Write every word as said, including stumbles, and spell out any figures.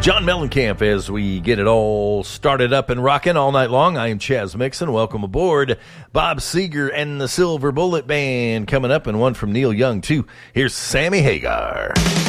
John Mellencamp as we get it all started up and rocking all night long. I am Chaz Mixon. Welcome aboard. Bob Seger and the Silver Bullet Band coming up, and one from Neil Young, too. Here's Sammy Hagar.